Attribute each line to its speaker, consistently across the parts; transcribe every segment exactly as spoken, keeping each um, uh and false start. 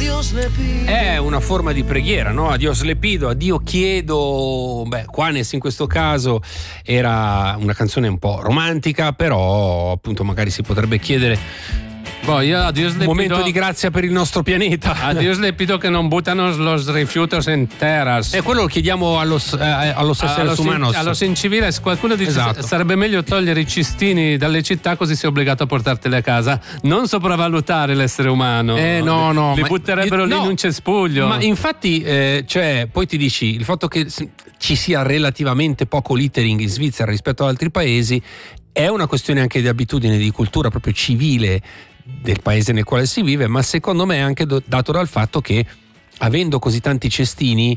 Speaker 1: È una forma di preghiera, no? Adios le pido, addio chiedo. Beh, Juanes in questo caso era una canzone un po' romantica, però appunto magari si potrebbe chiedere
Speaker 2: Boh, io a Dios le
Speaker 1: un momento
Speaker 2: pido,
Speaker 1: di grazia per il nostro pianeta.
Speaker 2: a Dios le pido che non buttano los rifiutos en terras.
Speaker 1: E quello lo chiediamo allo, eh, allo seres humanos.
Speaker 2: Allo civiles, qualcuno dice
Speaker 1: Esatto.
Speaker 2: sarebbe meglio togliere i cestini dalle città, così sei obbligato a portarteli a casa. Non sopravvalutare l'essere umano.
Speaker 1: Eh no, no.
Speaker 2: Li
Speaker 1: ma-
Speaker 2: butterebbero lì
Speaker 1: no,
Speaker 2: in un cespuglio.
Speaker 1: Ma infatti, eh, cioè, poi ti dici, il fatto che s- ci sia relativamente poco littering in Svizzera rispetto ad altri paesi è una questione anche di abitudine, di cultura proprio civile del paese nel quale si vive, ma secondo me è anche do- dato dal fatto che avendo così tanti cestini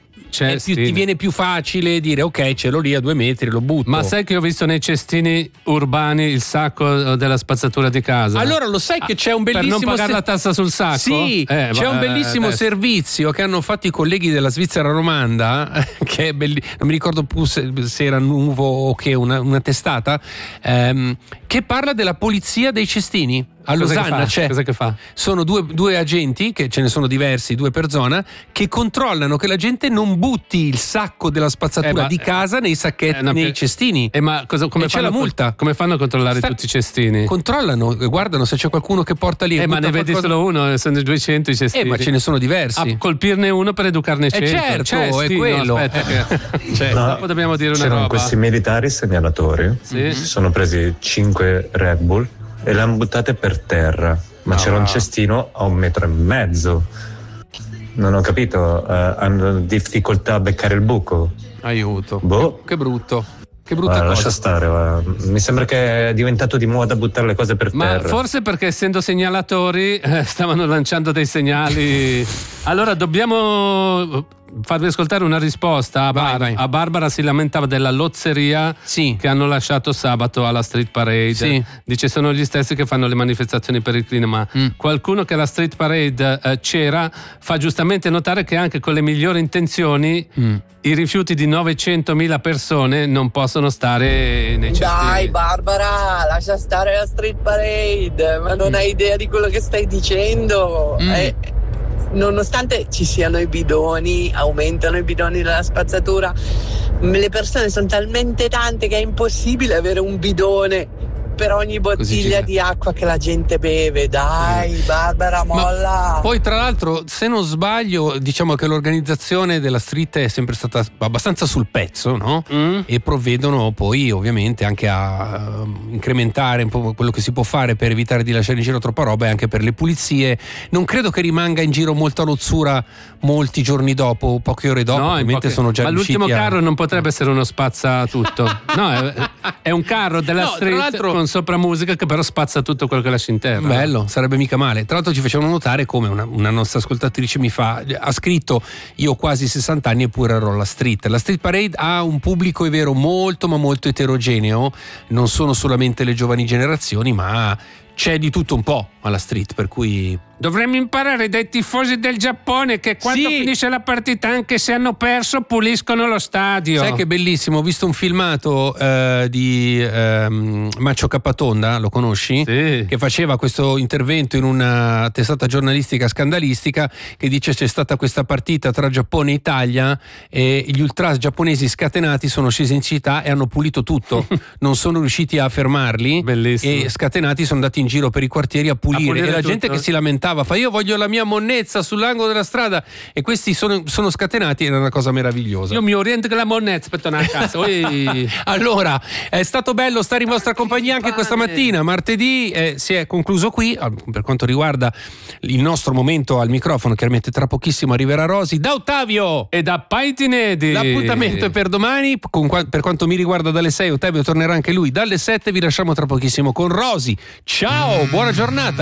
Speaker 1: è più- ti viene più facile dire ok, ce l'ho lì a due metri, lo butto.
Speaker 2: Ma sai che ho visto nei cestini urbani il sacco della spazzatura di casa?
Speaker 1: Allora lo sai che c'è un bellissimo
Speaker 2: per non pagare
Speaker 1: se-
Speaker 2: la tassa sul sacco?
Speaker 1: Sì,
Speaker 2: Eh,
Speaker 1: c'è
Speaker 2: va-
Speaker 1: un bellissimo
Speaker 2: eh,
Speaker 1: servizio che hanno fatto i colleghi della Svizzera romanda che è belli- non mi ricordo più se, se era Nuvo o che una, una testata ehm, che parla della polizia dei cestini. A
Speaker 2: Cos'è che
Speaker 1: Losanna
Speaker 2: fa?
Speaker 1: c'è.
Speaker 2: Cos'è che fa?
Speaker 1: Sono due, due agenti, che ce ne sono diversi, due per zona, che controllano che la gente non butti il sacco della spazzatura
Speaker 2: Eh, ma-
Speaker 1: di casa nei sacchetti,
Speaker 2: Eh, no,
Speaker 1: nei
Speaker 2: per-
Speaker 1: cestini.
Speaker 2: Eh, ma cosa, come
Speaker 1: E c'è
Speaker 2: fanno
Speaker 1: la multa.
Speaker 2: Come fanno a controllare
Speaker 1: Sta-
Speaker 2: tutti i cestini?
Speaker 1: Controllano, guardano se c'è qualcuno che porta lì. e
Speaker 2: eh, ma
Speaker 1: butta
Speaker 2: ne vedi
Speaker 1: qualcosa-
Speaker 2: solo uno, sono duecento i cestini.
Speaker 1: Eh, ma ce ne sono diversi.
Speaker 2: A colpirne uno per educarne
Speaker 1: Eh,
Speaker 2: cento.
Speaker 1: certo,
Speaker 2: Cestino,
Speaker 1: è quello.
Speaker 2: aspetta che- cioè,
Speaker 3: No,
Speaker 2: dopo dobbiamo dire una
Speaker 3: c'erano
Speaker 2: roba.
Speaker 3: questi militari segnalatori,
Speaker 2: Sì.
Speaker 3: si sono presi cinque Red Bull e le hanno buttate per terra, ma
Speaker 1: No,
Speaker 3: c'era un
Speaker 1: no.
Speaker 3: cestino a un metro e mezzo. Non ho capito, eh, hanno difficoltà a beccare il buco.
Speaker 1: Aiuto.
Speaker 3: Boh.
Speaker 1: Che brutto. Che brutta
Speaker 3: Guarda,
Speaker 1: cosa.
Speaker 3: lascia stare, va. Mi sembra che è diventato di moda buttare le cose per
Speaker 2: Ma
Speaker 3: terra.
Speaker 2: forse perché essendo segnalatori eh, stavano lanciando dei segnali. Allora dobbiamo farvi ascoltare una risposta. A,
Speaker 1: Vai,
Speaker 2: Bar-
Speaker 1: vai.
Speaker 2: a Barbara si lamentava della lozzeria
Speaker 1: Sì.
Speaker 2: che hanno lasciato sabato alla Street Parade.
Speaker 1: Sì.
Speaker 2: Dice sono gli stessi che fanno le manifestazioni per il clima.
Speaker 1: Mm.
Speaker 2: Qualcuno che alla Street Parade eh, c'era fa giustamente notare che anche con le migliori intenzioni
Speaker 1: Mm.
Speaker 2: i rifiuti di novecentomila persone non possono stare nei cestini.
Speaker 4: Dai Barbara, lascia stare la Street Parade, ma non hai idea di quello che stai dicendo.
Speaker 1: Mm.
Speaker 4: Eh, nonostante ci siano i bidoni, aumentano i bidoni della spazzatura, le persone sono talmente tante che è impossibile avere un bidone per ogni bottiglia
Speaker 1: gira.
Speaker 4: di acqua che la gente beve. Dai Barbara, molla.
Speaker 1: Ma poi tra l'altro, se non sbaglio, diciamo che l'organizzazione della street è sempre stata abbastanza sul pezzo, no?
Speaker 2: Mm?
Speaker 1: E provvedono poi ovviamente anche a uh, incrementare un po' quello che si può fare per evitare di lasciare in giro troppa roba e anche per le pulizie. Non credo che rimanga in giro molta rozzura molti giorni dopo, poche ore dopo,
Speaker 2: No, in
Speaker 1: ovviamente
Speaker 2: poche-
Speaker 1: sono già
Speaker 2: ma
Speaker 1: riusciti
Speaker 2: l'ultimo
Speaker 1: a...
Speaker 2: carro non potrebbe essere uno spazza tutto. No, è, è un carro della
Speaker 1: No, tra
Speaker 2: street
Speaker 1: l'altro-
Speaker 2: con sopra musica che però spazza tutto quello che lascia in terra.
Speaker 1: Bello, sarebbe mica male. Tra l'altro ci facevano notare come una, una nostra ascoltatrice mi fa, ha scritto: io ho quasi sessanta anni eppure ero alla street. La Street Parade ha un pubblico, è vero, molto ma molto eterogeneo, non sono solamente le giovani generazioni, ma c'è di tutto un po' alla street, per cui...
Speaker 2: Dovremmo imparare dai tifosi del Giappone che quando
Speaker 1: Sì.
Speaker 2: finisce la partita, anche se hanno perso, puliscono lo stadio.
Speaker 1: Sai che bellissimo, ho visto un filmato eh, di ehm, Maccio Capatonda, lo conosci?
Speaker 2: Sì.
Speaker 1: Che faceva questo intervento in una testata giornalistica scandalistica, che dice c'è stata questa partita tra Giappone e Italia e gli ultras giapponesi scatenati sono scesi in città e hanno pulito tutto, non sono riusciti a fermarli.
Speaker 2: Bellissimo.
Speaker 1: E scatenati sono andati in giro per i quartieri a pulire,
Speaker 2: pulire
Speaker 1: e la
Speaker 2: tutto.
Speaker 1: gente che si lamentava fa io voglio la mia monnezza sull'angolo della strada, e questi sono, sono scatenati, era una cosa meravigliosa.
Speaker 2: Io mi oriento con la moneta per tornare a casa. Oi.
Speaker 1: Allora, è stato bello stare in vostra compagnia anche questa mattina. Martedì eh, si è concluso qui ah, per quanto riguarda il nostro momento al microfono. Chiaramente tra pochissimo arriverà Rosy. Da Ottavio
Speaker 2: E da Paitinedi.
Speaker 1: l'appuntamento è per domani. Con qua- per quanto mi riguarda dalle sei, Ottavio tornerà anche lui dalle sette. Vi lasciamo tra pochissimo con Rosy. Ciao, buona giornata.